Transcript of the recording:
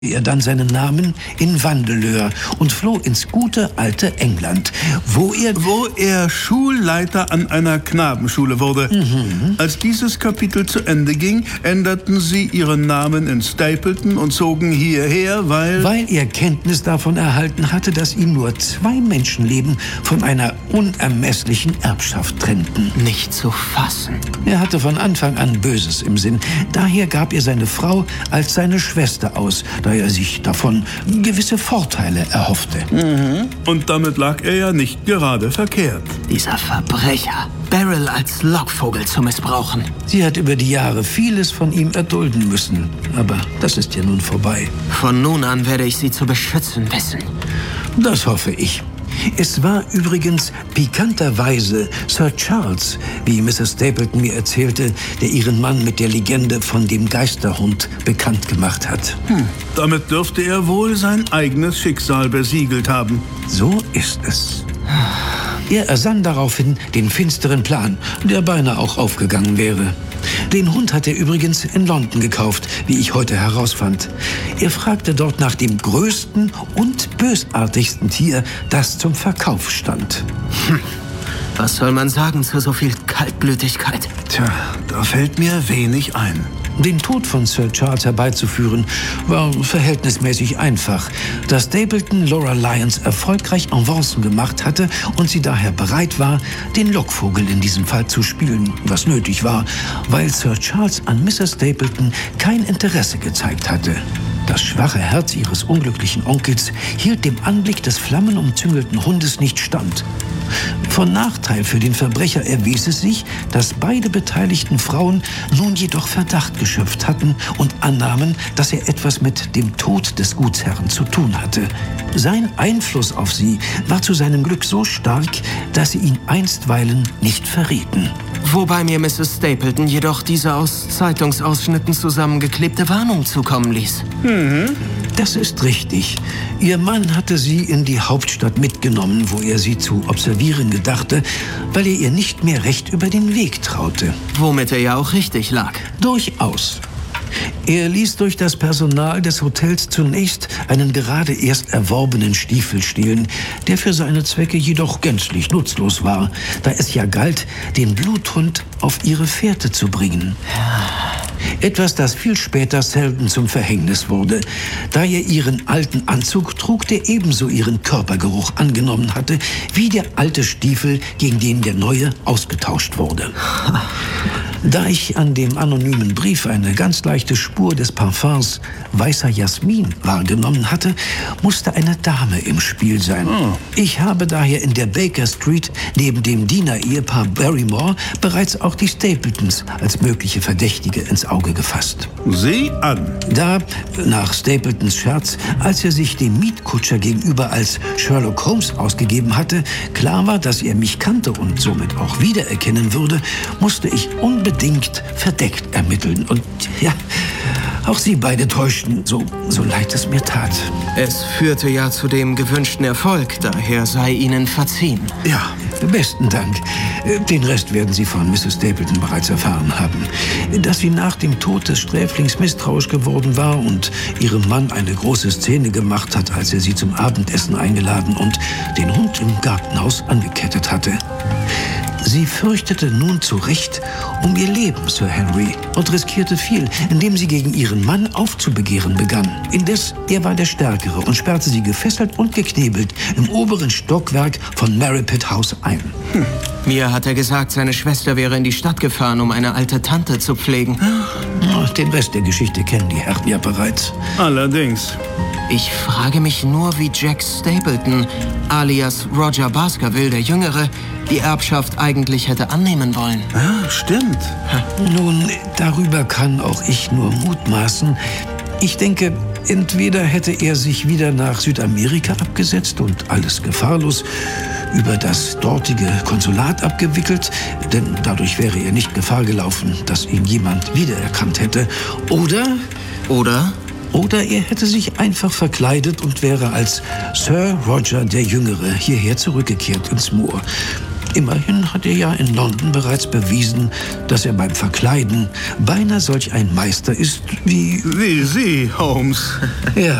er dann seinen Namen in Vandeleur und floh ins gute alte England, wo er Schulleiter an einer Knabenschule wurde. Als dieses Kapitel zu Ende ging, änderten sie ihren Namen in Stapleton und zogen hierher, weil er Kenntnis davon erhalten hatte, dass ihm nur 2 Menschenleben von einer unermesslichen Erbschaft trennten. Nicht zu fassen. Er hatte von Anfang an Böses im Sinn. Daher gab er seine Frau als seine Schwester aus, da er sich davon gewisse Vorteile erhoffte. Und damit lag er ja nicht gerade verkehrt. Dieser Verbrecher, Beryl als Lockvogel zu missbrauchen. Sie hat über die Jahre vieles von ihm erdulden müssen, aber das ist ja nun vorbei. Von nun an werde ich sie zu beschützen wissen. Das hoffe ich. Es war übrigens pikanterweise Sir Charles, wie Mrs. Stapleton mir erzählte, der ihren Mann mit der Legende von dem Geisterhund bekannt gemacht hat. Damit dürfte er wohl sein eigenes Schicksal besiegelt haben. So ist es. Er ersann daraufhin den finsteren Plan, der beinahe auch aufgegangen wäre. Den Hund hat er übrigens in London gekauft, wie ich heute herausfand. Er fragte dort nach dem größten und bösartigsten Tier, das zum Verkauf stand. Was soll man sagen zu so viel Kaltblütigkeit? Tja, da fällt mir wenig ein. Den Tod von Sir Charles herbeizuführen, war verhältnismäßig einfach, da Stapleton Laura Lyons erfolgreich Avancen gemacht hatte und sie daher bereit war, den Lockvogel in diesem Fall zu spielen, was nötig war, weil Sir Charles an Mrs. Stapleton kein Interesse gezeigt hatte. Das schwache Herz ihres unglücklichen Onkels hielt dem Anblick des flammenumzüngelten Hundes nicht stand. Von Nachteil für den Verbrecher erwies es sich, dass beide beteiligten Frauen nun jedoch Verdacht geschöpft hatten und annahmen, dass er etwas mit dem Tod des Gutsherrn zu tun hatte. Sein Einfluss auf sie war zu seinem Glück so stark, dass sie ihn einstweilen nicht verrieten. Wobei mir Mrs. Stapleton jedoch diese aus Zeitungsausschnitten zusammengeklebte Warnung zukommen ließ. Das ist richtig. Ihr Mann hatte sie in die Hauptstadt mitgenommen, wo er sie zu observieren gedachte, weil er ihr nicht mehr recht über den Weg traute. Womit er ja auch richtig lag. Durchaus. Er ließ durch das Personal des Hotels zunächst einen gerade erst erworbenen Stiefel stehlen, der für seine Zwecke jedoch gänzlich nutzlos war, da es ja galt, den Bluthund auf ihre Fährte zu bringen. Etwas, das viel später Selden zum Verhängnis wurde, da er ihren alten Anzug trug, der ebenso ihren Körpergeruch angenommen hatte, wie der alte Stiefel, gegen den der neue ausgetauscht wurde. Da ich an dem anonymen Brief eine ganz leichte Spur des Parfums weißer Jasmin wahrgenommen hatte, musste eine Dame im Spiel sein. Ich habe daher in der Baker Street neben dem Diener-Ehepaar Barrymore bereits auch die Stapletons als mögliche Verdächtige ins Auge gefasst. Sieh an. Da, nach Stapletons Scherz, als er sich dem Mietkutscher gegenüber als Sherlock Holmes ausgegeben hatte, klar war, dass er mich kannte und somit auch wiedererkennen würde, musste ich unbedingt verdeckt ermitteln. Und ja, auch sie beide täuschten, so leid es mir tat. Es führte ja zu dem gewünschten Erfolg, daher sei Ihnen verziehen. Ja, besten Dank. Den Rest werden Sie von Mrs. Stapleton bereits erfahren haben. Dass sie nach dem Tod des Sträflings misstrauisch geworden war und ihrem Mann eine große Szene gemacht hat, als er sie zum Abendessen eingeladen und den Hund im Gartenhaus angekettet hatte. Sie fürchtete nun zu Recht um ihr Leben, Sir Henry, und riskierte viel, indem sie gegen ihren Mann aufzubegehren begann. Indes, er war der Stärkere und sperrte sie gefesselt und geknebelt im oberen Stockwerk von Merripit House ein. Mir hat er gesagt, seine Schwester wäre in die Stadt gefahren, um eine alte Tante zu pflegen. Den Rest der Geschichte kennen die Herren ja bereits. Allerdings. Ich frage mich nur, wie Jack Stapleton, alias Roger Baskerville, der Jüngere, die Erbschaft eigentlich hätte annehmen wollen. Ja, stimmt. Nun, darüber kann auch ich nur mutmaßen. Ich denke, entweder hätte er sich wieder nach Südamerika abgesetzt und alles gefahrlos über das dortige Konsulat abgewickelt, denn dadurch wäre er nicht Gefahr gelaufen, dass ihn jemand wiedererkannt hätte. Oder er hätte sich einfach verkleidet und wäre als Sir Roger der Jüngere hierher zurückgekehrt ins Moor. Immerhin hat er ja in London bereits bewiesen, dass er beim Verkleiden beinahe solch ein Meister ist wie... Wie Sie, Holmes. Ja,